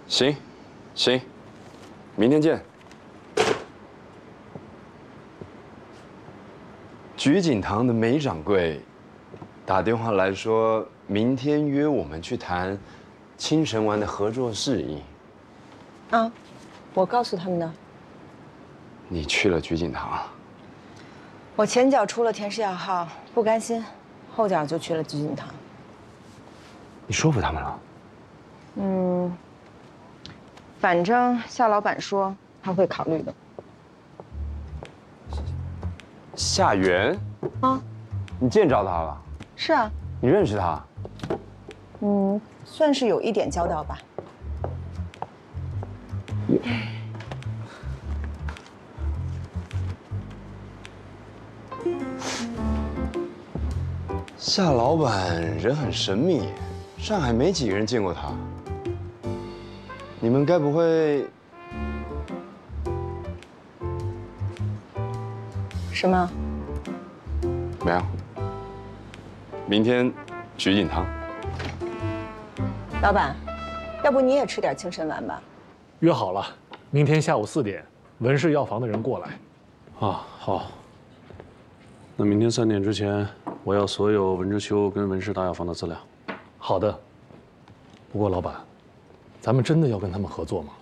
行，行，明天见。菊锦堂的梅掌柜打电话来说，明天约我们去谈青神丸的合作事宜。 啊，我告诉他们的。 你去了菊锦堂？ 我前脚出了田氏药号，不甘心，后脚就去了菊锦堂。 你说服他们了？ 反正夏老板说他会考虑的。 夏元？ 啊， 你见着他了？ 是啊， 你认识他？ 算是有一点交道吧。 夏老板人很神秘，上海没几个人见过他。你们该不会…… 什么？ 没有。明天菊锦堂。 老板，要不你也吃点青神丸吧？ 约好了，明天下午4点，文氏药房的人过来。 啊，好。那明天3点之前，我要所有文之秋跟文氏大药房的资料。 好的。不过老板，咱们真的要跟他们合作吗？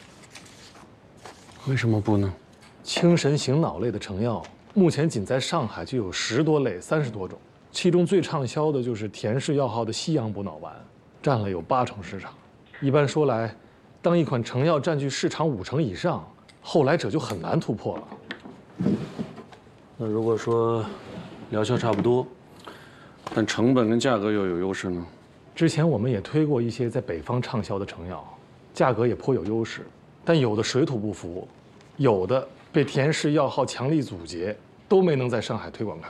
为什么不呢？ 清神醒脑类的成药，目前仅在上海就有10多类，30多种，其中最畅销的就是田氏药号的西洋补脑丸，占了有80%市场。一般说来，当一款成药占据市场50%以上，后来者就很难突破了。 那如果说疗效差不多，但成本跟价格又有优势呢？ 之前我们也推过一些在北方畅销的成药，价格也颇有优势，但有的水土不服，有的被田氏药号强力阻截，都没能在上海推广开。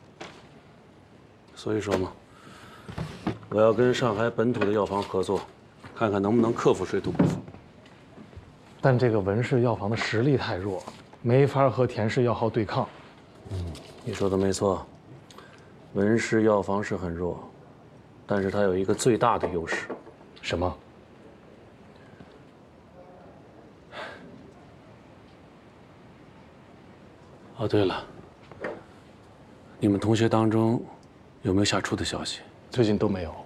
所以说嘛，我要跟上海本土的药房合作，看看能不能克服水土不服。 但这个文氏药房的实力太弱，没法和田氏药号对抗。 你说的没错，文氏药房是很弱，但是它有一个最大的优势。 什么？ 哦，对了，你们同学当中有没有夏初的消息？ 最近都没有。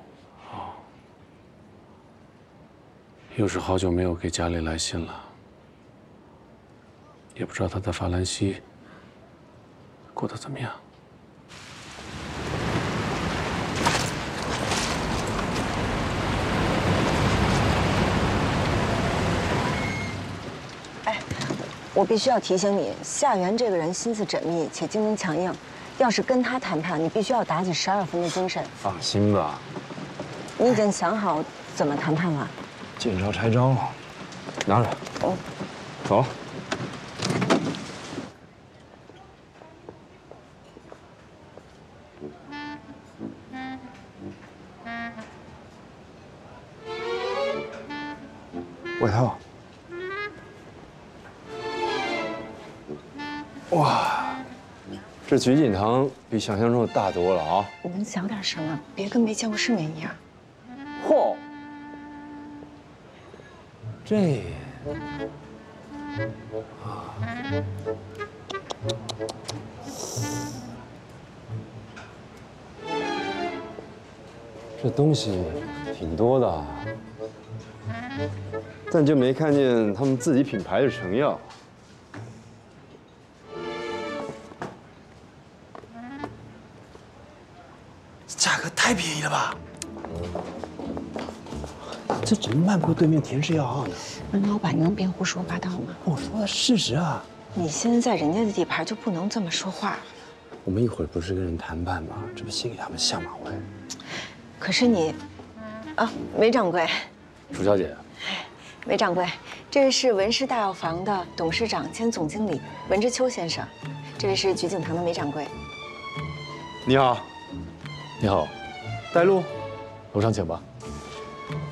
又是好久没有给家里来信了，也不知道他在法兰西过得怎么样。 我必须要提醒你，夏元这个人心思缜密且精明强硬，要是跟他谈判，你必须要打起12分的精神。 放心吧， 你已经想好怎么谈判了？ 见招拆招，拿着。走。外套。哇，这菊锦堂比想象中的大多了啊！ 你能小点声吗？别跟没见过世面一样。 嚯，这这东西挺多的啊，但就没看见他们自己品牌的成药。 价格太便宜了吧？这怎么瞒不过对面田氏药号呢？ 文老板，你能别胡说八道吗？ 我说的事实啊！ 你现在在人家的地盘就不能这么说话。 我们一会儿不是跟人谈判吗？这不先给他们下马威。 可是你，啊，梅掌柜， 楚小姐， 梅掌柜，这位是文氏大药房的董事长兼总经理文之秋先生，这位是菊景堂的梅掌柜。 你好。 你好， 带路。 楼上请吧。